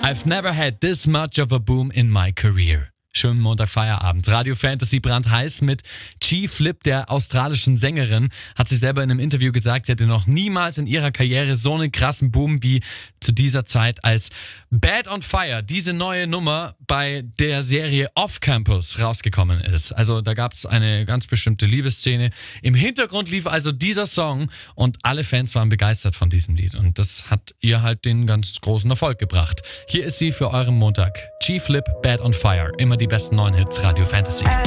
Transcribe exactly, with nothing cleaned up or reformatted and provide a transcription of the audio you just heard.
I've never had this much of a boom in my career. Schönen Montag Feierabend. Radio Fantasy brandheiß mit G-Flip, der australischen Sängerin, hat sie selber in einem Interview gesagt, sie hätte noch niemals in ihrer Karriere so einen krassen Boom wie zu dieser Zeit, als Bad on Fire, diese neue Nummer bei der Serie Off Campus rausgekommen ist. Also da gab es eine ganz bestimmte Liebesszene. Im Hintergrund lief also dieser Song und alle Fans waren begeistert von diesem Lied. Und das hat ihr halt den ganz großen Erfolg gebracht. Hier ist sie für euren Montag. G-Flip, Bad on Fire. Immer die besten neuen Hits Radio Fantasy.